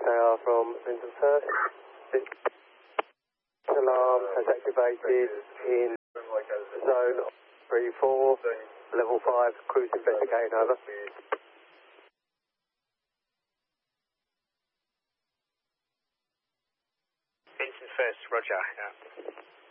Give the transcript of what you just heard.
KR from Vincent First. Alarm has activated in zone 34, level 5, cruise investigating, over. Vincent First, roger, yeah.